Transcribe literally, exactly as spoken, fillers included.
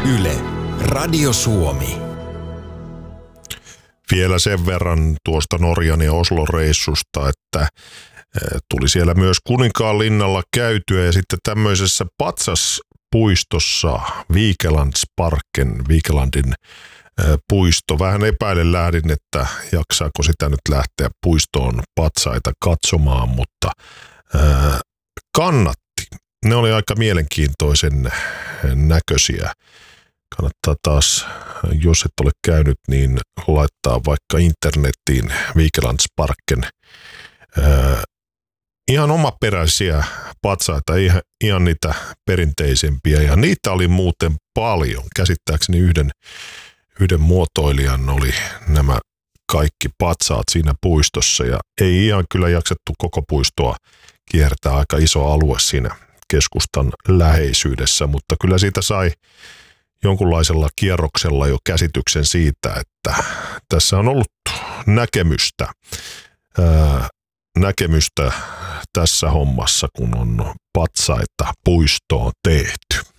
Yle, Radio Suomi. Vielä sen verran tuosta Norjan ja Oslon reissusta, että tuli siellä myös Kuninkaan linnalla käytyä ja sitten tämmöisessä patsaspuistossa Vigelandsparken, Vigelandin puisto. Vähän epäilen lähdin, että jaksaako sitä nyt lähteä puistoon patsaita katsomaan, mutta ää, kannatti. Ne oli aika mielenkiintoisen näköisiä. Kannattaa taas, jos et ole käynyt, niin laittaa vaikka internettiin Vigelandsparken. Ää, ihan omaperäisiä patsaita, ihan, ihan niitä perinteisempiä ja niitä oli muuten paljon. Käsittääkseni yhden, yhden muotoilijan oli nämä kaikki patsaat siinä puistossa ja ei ihan kyllä jaksettu koko puistoa kiertää, aika iso alue siinä keskustan läheisyydessä, mutta kyllä siitä sai jonkunlaisella kierroksella jo käsityksen siitä, että tässä on ollut näkemystä, ää, näkemystä tässä hommassa, kun on patsaita puistoon tehty.